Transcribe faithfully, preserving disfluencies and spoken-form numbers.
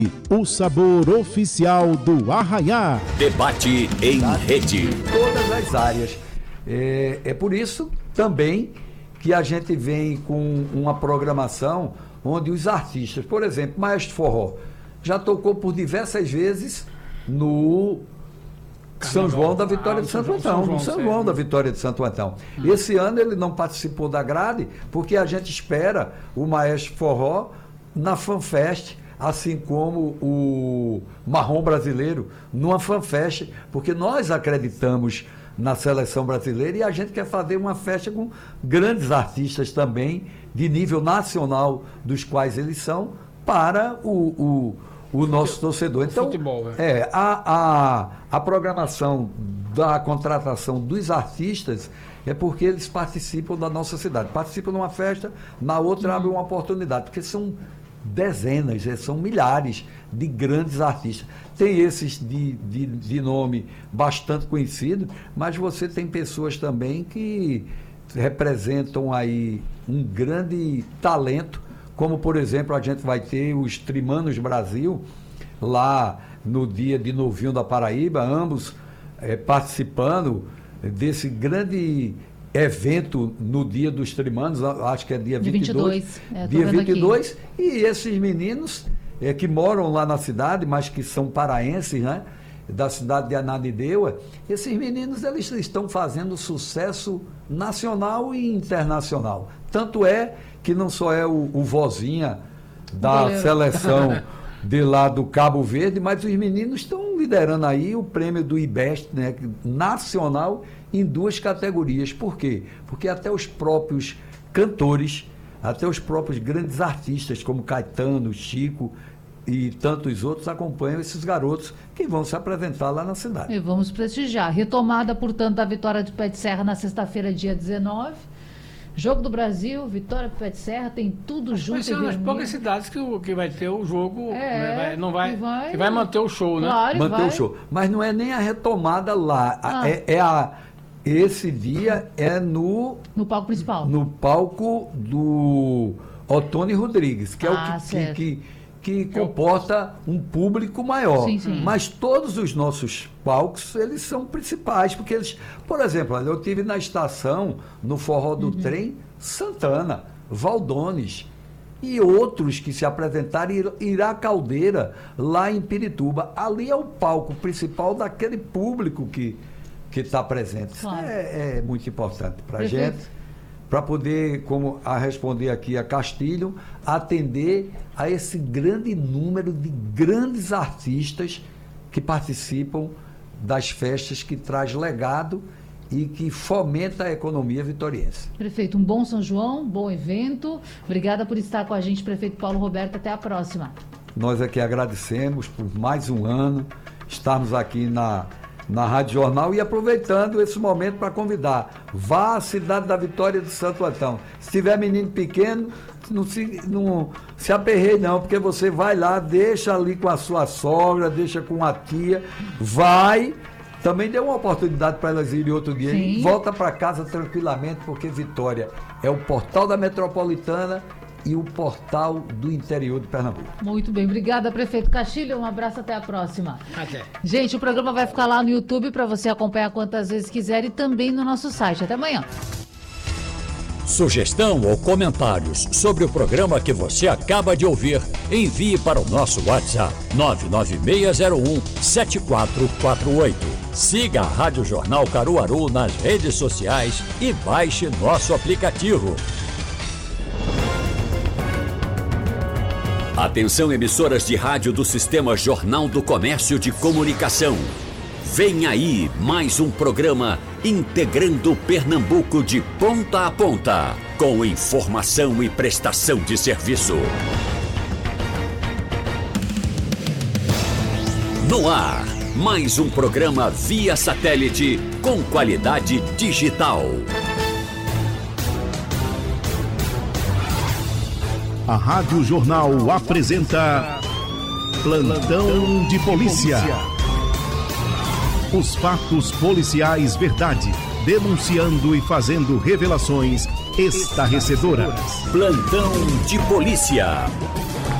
O sabor oficial do Arraiá. Debate em rede. Todas as áreas. É, é por isso também que a gente vem com uma programação onde os artistas, por exemplo, Maestro Forró, já tocou por diversas vezes no São João da Vitória de Santo Antão, no São João da Vitória de Santo Antão. Esse ano ele não participou da grade, porque a gente espera o Maestro Forró na FanFest, assim como o Marrom Brasileiro numa FanFest, porque nós acreditamos na seleção brasileira e a gente quer fazer uma festa com grandes artistas também, de nível nacional, dos quais eles são, para o, o, o nosso torcedor. Então, futebol, né? é, a, a, a programação da contratação dos artistas é porque eles participam da nossa cidade. Participam numa festa, na outra abre uma oportunidade, porque são dezenas, são milhares de grandes artistas. Tem esses de, de, de nome bastante conhecido, mas você tem pessoas também que representam aí um grande talento, como por exemplo a gente vai ter os Trimanos Brasil, lá no dia de Novinho da Paraíba, ambos é, participando desse grande evento no dia dos Trimanos, acho que é dia vinte e dois. vinte e dois, é, dia vinte e dois, aqui. E esses meninos é, que moram lá na cidade, mas que são paraenses, né? Da cidade de Ananindeua, esses meninos eles estão fazendo sucesso nacional e internacional. Tanto é que não só é o, o vozinha da Valeu. seleção de lá do Cabo Verde, mas os meninos estão liderando aí o prêmio do IBEST, né, nacional, em duas categorias. Por quê? Porque até os próprios cantores, até os próprios grandes artistas, como Caetano, Chico e tantos outros, acompanham esses garotos que vão se apresentar lá na cidade. E vamos prestigiar. Retomada, portanto, da vitória de Pé de Serra na sexta-feira, dia dezenove. Jogo do Brasil, vitória do Pé de Serra, tem tudo junto. Vai ser uma das poucas cidades que, o, que vai ter o jogo, É, né? vai, não vai, que vai- que vai manter o show, né? Claro, Manter vai. o show. Mas não é nem a retomada lá. A- Ah. É, é a, esse dia é no, No palco principal. no palco do Otônio Rodrigues, que é Ah, o que, certo. que, que, que comporta um público maior. Sim, sim. Mas todos os nossos palcos, eles são principais, porque eles, por exemplo, olha, eu tive na estação, no Forró do Trem, Santana, Valdones e outros que se apresentaram, Ir- Irá Caldeira, lá em Pirituba. Ali é o palco principal daquele público que que está presente. Isso Claro. é, é muito importante para a Perfeito. gente, para poder, como a responder aqui a Castilho, atender a esse grande número de grandes artistas que participam das festas, que traz legado e que fomenta a economia vitoriense. Prefeito, um bom São João, bom evento. Obrigada por estar com a gente, prefeito Paulo Roberto. Até a próxima. Nós aqui agradecemos por mais um ano estarmos aqui na, na Rádio Jornal e aproveitando esse momento para convidar. Vá à cidade da Vitória de Santo Antão. Se tiver menino pequeno, não se, não se aperreie não, porque você vai lá, deixa ali com a sua sogra, deixa com a tia, vai. Também dê uma oportunidade para elas irem outro dia. Sim. E volta para casa tranquilamente, porque Vitória é o portal da metropolitana e o portal do interior de Pernambuco. Muito bem, obrigada, prefeito Castilho. Um abraço, até a próxima. Até. Gente, o programa vai ficar lá no YouTube para você acompanhar quantas vezes quiser e também no nosso site. Até amanhã. Sugestão ou comentários sobre o programa que você acaba de ouvir, envie para o nosso WhatsApp nove nove seis zero um sete quatro quatro oito. Siga a Rádio Jornal Caruaru nas redes sociais e baixe nosso aplicativo. Atenção, emissoras de rádio do Sistema Jornal do Comércio de Comunicação. Vem aí mais um programa integrando Pernambuco de ponta a ponta, com informação e prestação de serviço. No ar, mais um programa via satélite com qualidade digital. A Rádio Jornal apresenta Plantão de Polícia. Os fatos policiais verdade, denunciando e fazendo revelações estarrecedoras. Plantão de Polícia.